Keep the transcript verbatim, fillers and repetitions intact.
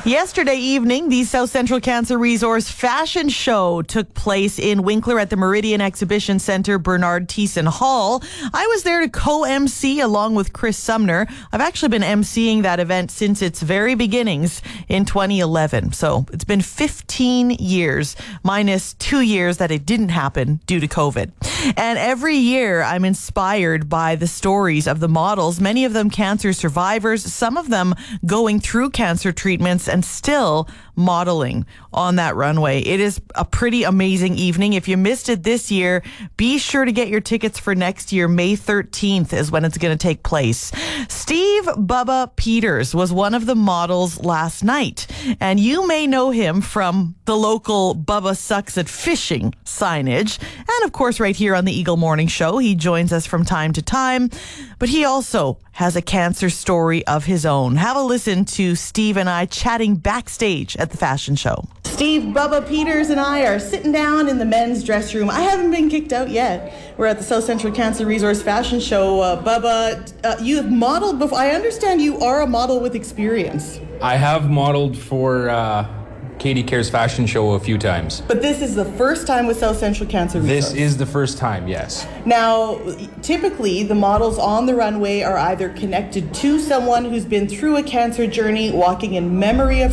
Yesterday evening, the South Central Cancer Resource Fashion Show took place in Winkler at the Meridian Exhibition Centre, Bernard Thiessen Hall. I was there to co-M C along with Chris Sumner. I've actually been emceeing that event since its very beginnings in twenty eleven. So it's been fifteen years, minus two years that it didn't happen due to COVID. And every year I'm inspired by the stories of the models, many of them cancer survivors, some of them going through cancer treatments and still modeling on that runway. It is a pretty amazing evening. If you missed it this year, be sure to get your tickets for next year. May thirteenth is when it's going to take place. Steve Bubba Peters was one of the models last night, and you may know him from the local Bubba Sucks at Fishing signage, and of course right here on the Eagle Morning Show. He joins us from time to time, but he also has a cancer story of his own. Have a listen to Steve and I chatting backstage at the fashion show. Steve Bubba Peters and I are sitting down in the men's dress room. I haven't been kicked out yet. We're at the South Central Cancer Resource Fashion Show. Uh, Bubba, uh, you've modeled before. I understand you are a model with experience. I have modeled for uh, Katie Care's fashion show a few times. But this is the first time with South Central Cancer Resource. This is the first time, yes. Now, typically, the models on the runway are either connected to someone who's been through a cancer journey, walking in memory of